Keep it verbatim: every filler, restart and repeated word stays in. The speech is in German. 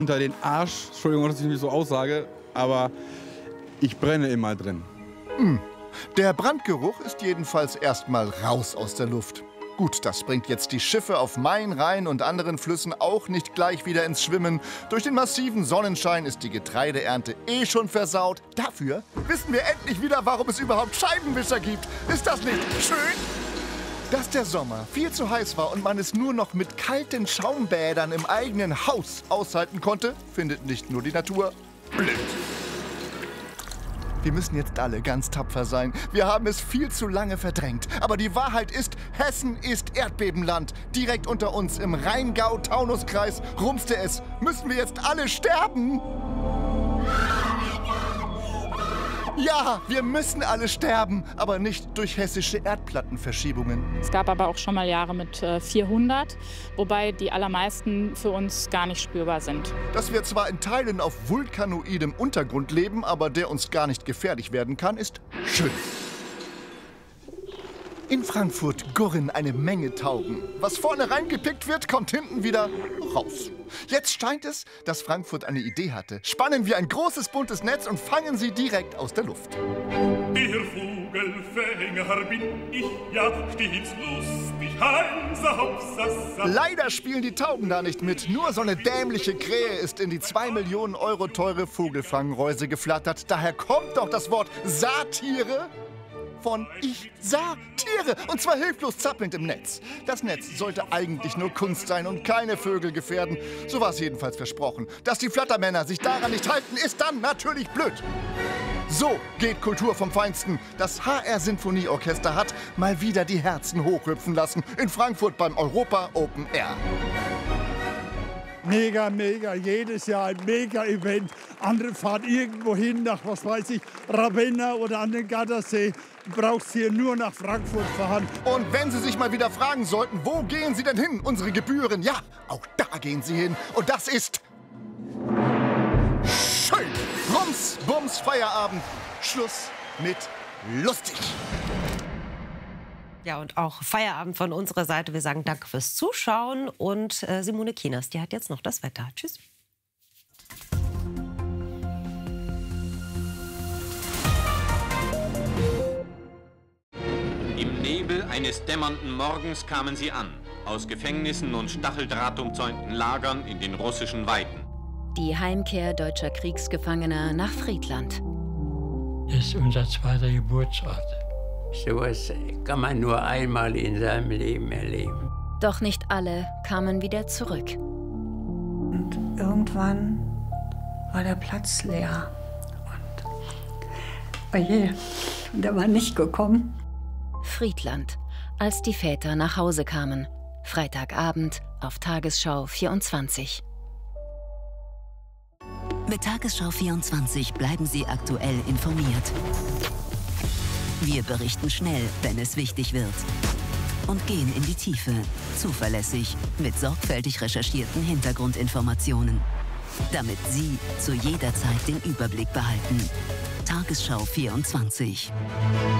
Unter den Arsch, Entschuldigung, dass ich mich so aussage, aber ich brenne immer drin. Hm. Der Brandgeruch ist jedenfalls erstmal raus aus der Luft. Gut, das bringt jetzt die Schiffe auf Main, Rhein und anderen Flüssen auch nicht gleich wieder ins Schwimmen. Durch den massiven Sonnenschein ist die Getreideernte eh schon versaut. Dafür wissen wir endlich wieder, warum es überhaupt Scheibenwischer gibt. Ist das nicht schön? Dass der Sommer viel zu heiß war und man es nur noch mit kalten Schaumbädern im eigenen Haus aushalten konnte, findet nicht nur die Natur blöd. Wir müssen jetzt alle ganz tapfer sein. Wir haben es viel zu lange verdrängt. Aber die Wahrheit ist, Hessen ist Erdbebenland. Direkt unter uns im Rheingau-Taunus-Kreis rumste es. Müssen wir jetzt alle sterben? Ja, wir müssen alle sterben, aber nicht durch hessische Erdplattenverschiebungen. Es gab aber auch schon mal Jahre mit äh, vierhundert, wobei die allermeisten für uns gar nicht spürbar sind. Dass wir zwar in Teilen auf vulkanoidem Untergrund leben, aber der uns gar nicht gefährlich werden kann, ist schön. In Frankfurt gurren eine Menge Tauben. Was vorne reingepickt wird, kommt hinten wieder raus. Jetzt scheint es, dass Frankfurt eine Idee hatte. Spannen wir ein großes buntes Netz und fangen sie direkt aus der Luft. Der Vogelfänger bin ich, ja, stets lustig, heiser, hopsasa. Leider spielen die Tauben da nicht mit. Nur so eine dämliche Krähe ist in die zwei Millionen Euro teure Vogelfangreuse geflattert. Daher kommt doch das Wort Satire von ich sah Tiere, und zwar hilflos zappelnd im Netz. Das Netz sollte eigentlich nur Kunst sein und keine Vögel gefährden. So war es jedenfalls versprochen. Dass die Flattermänner sich daran nicht halten, ist dann natürlich blöd. So geht Kultur vom Feinsten. Das H R-Sinfonieorchester hat mal wieder die Herzen hochhüpfen lassen in Frankfurt beim Europa Open Air. Mega, mega, jedes Jahr ein Mega-Event. Andere fahren irgendwo hin, nach, was weiß ich, Ravenna oder an den Gardasee. Du brauchst hier nur nach Frankfurt fahren. Und wenn Sie sich mal wieder fragen sollten, wo gehen Sie denn hin, unsere Gebühren? Ja, auch da gehen Sie hin. Und das ist schön. Rums, Bums, Feierabend. Schluss mit lustig. Ja, und auch Feierabend von unserer Seite. Wir sagen Danke fürs Zuschauen. Und äh, Simone Kieners, die hat jetzt noch das Wetter. Tschüss. Im Nebel eines dämmernden Morgens kamen sie an. Aus Gefängnissen und stacheldrahtumzäunten Lagern in den russischen Weiten. Die Heimkehr deutscher Kriegsgefangener nach Friedland. Das ist unser zweiter Geburtsort. Sowas kann man nur einmal in seinem Leben erleben. Doch nicht alle kamen wieder zurück. Und irgendwann war der Platz leer. Und oh je, und er war nicht gekommen. Friedland, als die Väter nach Hause kamen. Freitagabend auf Tagesschau vierundzwanzig. Mit Tagesschau vierundzwanzig bleiben Sie aktuell informiert. Wir berichten schnell, wenn es wichtig wird. Und gehen in die Tiefe, zuverlässig, mit sorgfältig recherchierten Hintergrundinformationen. Damit Sie zu jeder Zeit den Überblick behalten. Tagesschau vierundzwanzig.